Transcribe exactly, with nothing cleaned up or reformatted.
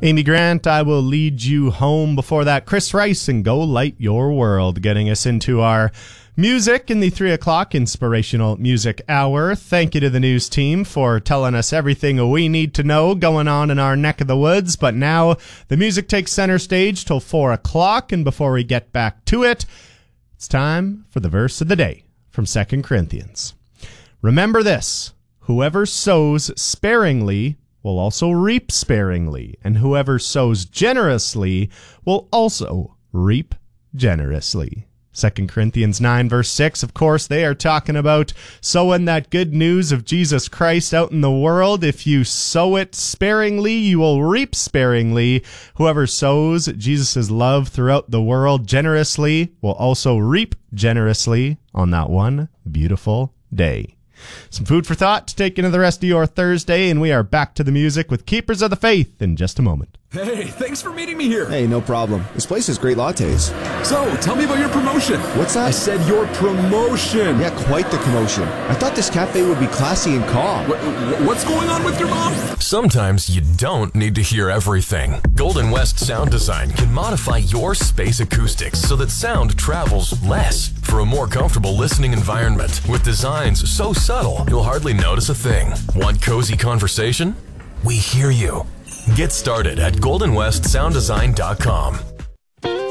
Amy Grant, I Will Lead You Home. Before that, Chris Rice and Go Light Your World, getting us into our music in the three o'clock Inspirational Music Hour. Thank you to the news team for telling us everything we need to know going on in our neck of the woods. But now the music takes center stage till four o'clock, and before we get back to it, it's time for the verse of the day from Second Corinthians. Remember this, whoever sows sparingly will also reap sparingly, and whoever sows generously will also reap generously. Second Corinthians nine, verse six, of course, they are talking about sowing that good news of Jesus Christ out in the world. If you sow it sparingly, you will reap sparingly. Whoever sows Jesus' love throughout the world generously will also reap generously on that one beautiful day. Some food for thought to take into the rest of your Thursday, and we are back to the music with Keepers of the Faith in just a moment. Hey, thanks for meeting me here. Hey, no problem. This place has great lattes. So, tell me about your promotion. What's that? I said your promotion. Yeah, quite the commotion. I thought this cafe would be classy and calm. What, what's going on with your mom? Sometimes you don't need to hear everything. Golden West Sound Design can modify your space acoustics so that sound travels less for a more comfortable listening environment. With designs so subtle, you'll hardly notice a thing. Want cozy conversation? We hear you. Get started at golden west sound design dot com.